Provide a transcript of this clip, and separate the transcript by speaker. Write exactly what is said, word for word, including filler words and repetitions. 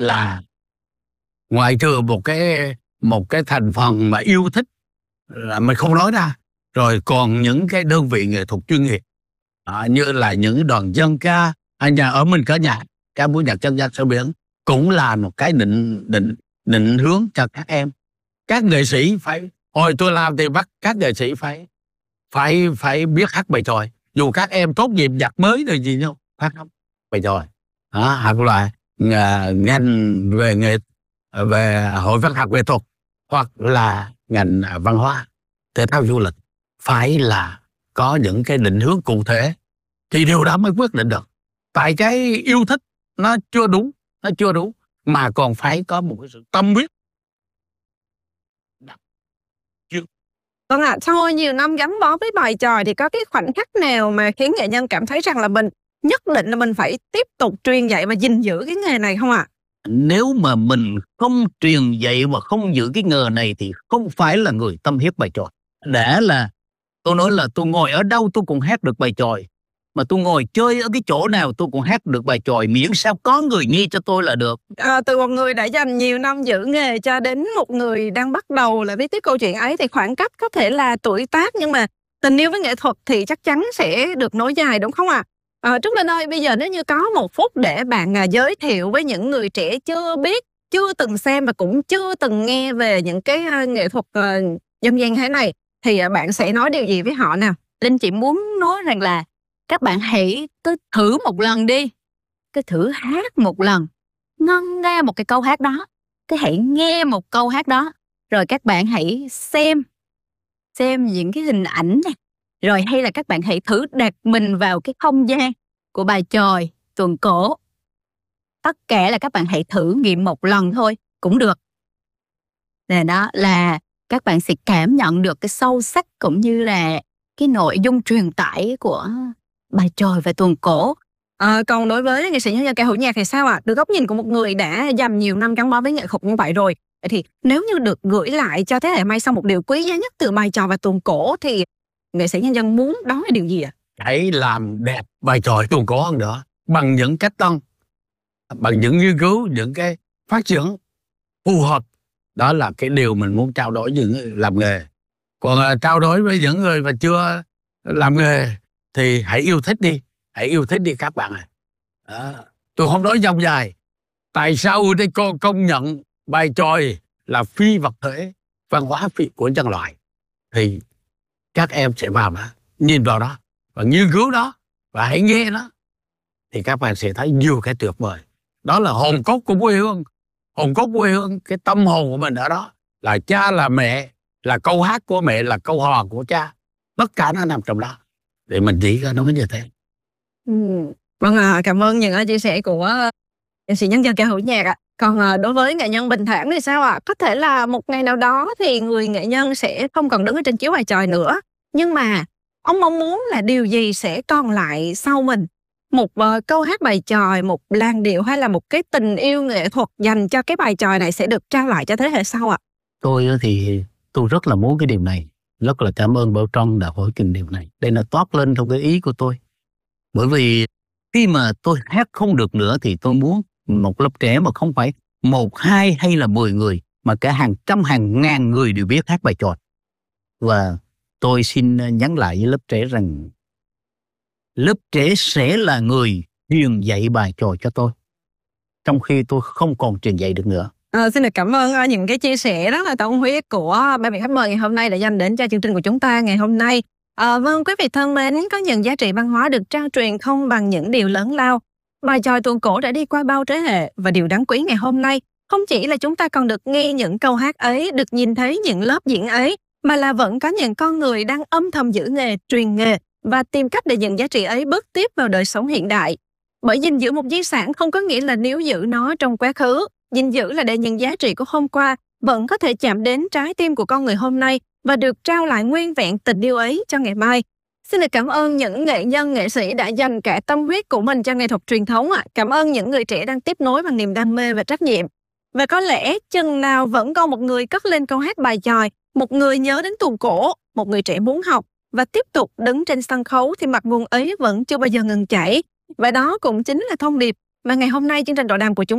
Speaker 1: là ngoại trừ một cái một cái thành phần mà yêu thích là mình không nói ra, rồi còn những cái đơn vị nghệ thuật chuyên nghiệp à, như là những đoàn dân ca, à, nhà ở mình có nhạc ca múa nhạc dân gian Sao Biển cũng là một cái định định định hướng cho các em. Các nghệ sĩ phải, hồi tôi làm thì bắt các nghệ sĩ phải phải phải biết hát bài chòi, dù các em tốt nghiệp nhạc mới rồi gì đâu, phát không bài chòi à, hoặc là ngành về nghệ về hội văn học nghệ thuật, hoặc là ngành văn hóa thể thao du lịch, phải là có những cái định hướng cụ thể thì điều đó mới quyết định được. Tại cái yêu thích nó chưa đúng, nó chưa đúng mà còn phải có một cái sự tâm huyết.
Speaker 2: Vâng ạ, à, sau nhiều năm gắn bó với bài chòi thì có cái khoảnh khắc nào mà khiến nghệ nhân cảm thấy rằng là mình nhất định là mình phải tiếp tục truyền dạy và gìn giữ cái nghề này không ạ? À?
Speaker 1: Nếu mà mình không truyền dạy và không giữ cái nghề này thì không phải là người tâm huyết bài chòi. Đã là tôi nói là tôi ngồi ở đâu tôi cũng hát được bài chòi, mà tôi ngồi chơi ở cái chỗ nào tôi cũng hát được bài chòi, miễn sao có người nghe cho tôi là được.
Speaker 2: À, từ một người đã dành nhiều năm giữ nghề cho đến một người đang bắt đầu là viết tiếp câu chuyện ấy thì khoảng cách có thể là tuổi tác, nhưng mà tình yêu với nghệ thuật thì chắc chắn sẽ được nối dài, đúng không ạ? À? À, Trúc Linh ơi, bây giờ nếu như có một phút để bạn à, giới thiệu với những người trẻ chưa biết, chưa từng xem và cũng chưa từng nghe về những cái uh, nghệ thuật uh, dân gian thế này thì uh, bạn sẽ nói điều gì với họ nào?
Speaker 3: Linh chỉ muốn nói rằng là các bạn hãy cứ thử một lần đi, cứ thử hát một lần, ngân nga một cái câu hát đó, cứ hãy nghe một câu hát đó, rồi các bạn hãy xem, xem những cái hình ảnh này, rồi hay là các bạn hãy thử đặt mình vào cái không gian của bài chòi tuồng cổ. Tất cả là các bạn hãy thử nghiệm một lần thôi cũng được. Và đó là các bạn sẽ cảm nhận được cái sâu sắc cũng như là cái nội dung truyền tải của bài chòi và tuồng cổ.
Speaker 2: À, còn đối với nghệ sĩ nhân dân ca hữu nhạc thì sao ạ? À? Từ góc nhìn của một người đã dành nhiều năm gắn bó với nghệ thuật như vậy rồi, thì nếu như được gửi lại cho thế hệ mai sau một điều quý giá nhất từ bài chòi và tuồng cổ thì nghệ sĩ nhân dân muốn đó là điều gì ạ? À?
Speaker 1: Hãy làm đẹp bài chòi tuồng cổ hơn nữa bằng những cách tân, bằng những nghiên cứu, những cái phát triển phù hợp. Đó là cái điều mình muốn trao đổi với những người làm nghề. Còn uh, trao đổi với những người mà chưa làm nghề thì hãy yêu thích đi, hãy yêu thích đi các bạn ạ. À. Tôi không nói dòng dài. Tại sao đây cô công nhận bài chòi là phi vật thể văn hóa phi của nhân loại, thì các em sẽ vào đó, nhìn vào đó và nghiên cứu đó và hãy nghe nó, thì các bạn sẽ thấy nhiều cái tuyệt vời. Đó là hồn cốt của quê hương, hồn cốt quê hương, cái tâm hồn của mình ở đó, là cha là mẹ, là câu hát của mẹ, là câu hò của cha, tất cả nó nằm trong đó. Để mình chỉ có nói như thế.
Speaker 2: Ừ. Vâng ạ, à, cảm ơn những chia sẻ của nghệ sĩ nhân dân ca hữu nhạc ạ. Còn à, đối với nghệ nhân bình thản thì sao ạ? À? Có thể là một ngày nào đó thì người nghệ nhân sẽ không còn đứng ở trên chiếu bài chòi nữa, nhưng mà ông mong muốn là điều gì sẽ còn lại sau mình? Một uh, câu hát bài chòi, một làn điệu, hay là một cái tình yêu nghệ thuật dành cho cái bài chòi này sẽ được trao lại cho thế hệ sau ạ? À?
Speaker 1: Tôi thì tôi rất là muốn cái điều này. Rất là cảm ơn Bảo Trân đã hỏi kinh điều này. Đây là toát lên trong cái ý của tôi. Bởi vì khi mà tôi hát không được nữa thì tôi muốn một lớp trẻ mà không phải một, hai hay là mười người, mà cả hàng trăm, hàng ngàn người đều biết hát bài chòi. Và tôi xin nhắn lại với lớp trẻ rằng lớp trẻ sẽ là người truyền dạy bài chòi cho tôi, trong khi tôi không còn truyền dạy được nữa.
Speaker 2: À, xin được cảm ơn uh, những cái chia sẻ rất là tâm huyết của ba vị khách mời ngày hôm nay đã dành đến cho chương trình của chúng ta ngày hôm nay. À, vâng, quý vị thân mến, có những giá trị văn hóa được trao truyền không bằng những điều lớn lao. Bài chòi tuồng cổ đã đi qua bao thế hệ, và điều đáng quý ngày hôm nay không chỉ là chúng ta còn được nghe những câu hát ấy, được nhìn thấy những lớp diễn ấy, mà là vẫn có những con người đang âm thầm giữ nghề, truyền nghề và tìm cách để những giá trị ấy bước tiếp vào đời sống hiện đại. Bởi gìn giữ một di sản không có nghĩa là níu giữ nó trong quá khứ. Gìn giữ là để những giá trị của hôm qua vẫn có thể chạm đến trái tim của con người hôm nay và được trao lại nguyên vẹn tình yêu ấy cho ngày mai. Xin được cảm ơn những nghệ nhân, nghệ sĩ đã dành cả tâm huyết của mình cho nghệ thuật truyền thống ạ. Cảm ơn những người trẻ đang tiếp nối bằng niềm đam mê và trách nhiệm. Và có lẽ chừng nào vẫn còn một người cất lên câu hát bài chòi, một người nhớ đến tuồng cổ, một người trẻ muốn học và tiếp tục đứng trên sân khấu thì mặt nguồn ấy vẫn chưa bao giờ ngừng chảy. Và đó cũng chính là thông điệp mà ngày hôm nay chương trình tọa đàm của chúng